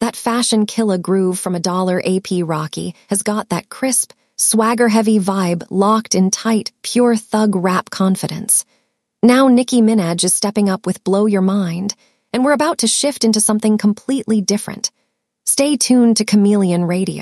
That fashion killer groove from $1 AP Rocky has got that crisp, swagger-heavy vibe locked in tight, pure thug rap confidence. Now Nicki Minaj is stepping up with Blow Your Mind, and we're about to shift into something completely different. Stay tuned to Chameleon Radio.